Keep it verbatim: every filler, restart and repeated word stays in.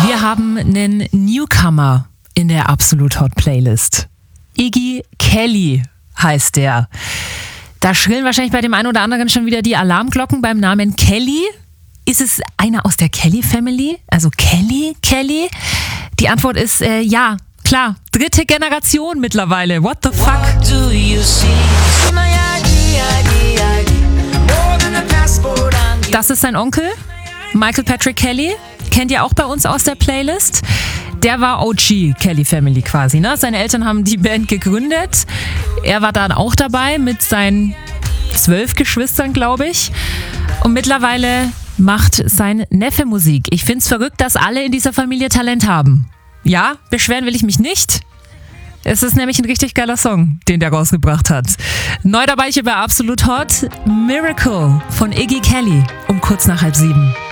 Wir haben einen Newcomer in der Absolut Hot Playlist. Iggy Kelly heißt der. Da schrillen wahrscheinlich bei dem einen oder anderen schon wieder die Alarmglocken beim Namen Kelly. Ist es einer aus der Kelly Family? Also Kelly, Kelly? Die Antwort ist äh, ja, klar. Dritte Generation mittlerweile. What the fuck? Das ist sein Onkel, Michael Patrick Kelly. Kennt ihr auch bei uns aus der Playlist? Der war O G Kelly Family quasi, ne? Seine Eltern haben die Band gegründet. Er war dann auch dabei mit seinen zwölf Geschwistern, glaube ich. Und mittlerweile macht sein Neffe Musik. Ich find's verrückt, dass alle in dieser Familie Talent haben. Ja, beschweren will ich mich nicht. Es ist nämlich ein richtig geiler Song, den der rausgebracht hat. Neu dabei hier bei Absolut Hot, Miracle von Iggy Kelly um kurz nach halb sieben.